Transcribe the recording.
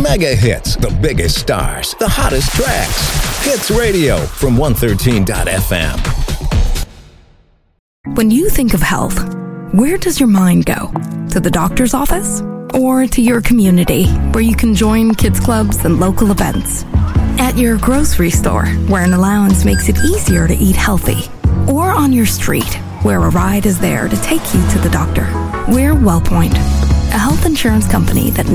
Mega hits, the biggest stars, the hottest tracks. Hits Radio from 113.fm. When you think of health, where does your mind go? To the doctor's office? Or to your community, where you can join kids clubs and local events? At your grocery store, where an allowance makes it easier to eat healthy? Or on your street, where a ride is there to take you to the doctor? We're WellPoint, a health insurance company that